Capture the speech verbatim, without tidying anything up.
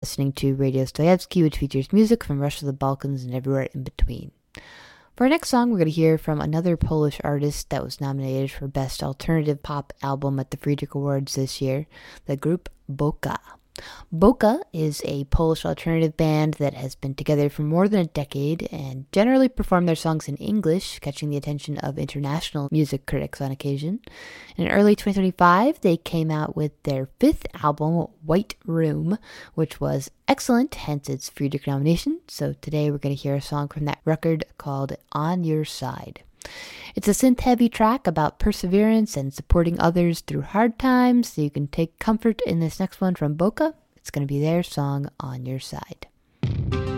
listening to Radio Stojevsky, which features music from Russia, the Balkans, and everywhere in between. For our next song, we're going to hear from another Polish artist that was nominated for Best Alternative Pop Album at the Friedrich Awards this year, the group Boka. Boka is a Polish alternative band that has been together for more than a decade and generally perform their songs in English, catching the attention of international music critics on occasion. In early twenty twenty-five, they came out with their fifth album, White Room, which was excellent, hence its Friedrich nomination. So today we're going to hear a song from that record called On Your Side. It's a synth-heavy track about perseverance and supporting others through hard times, so you can take comfort in this next one from Boka. It's going to be their song, On Your Side.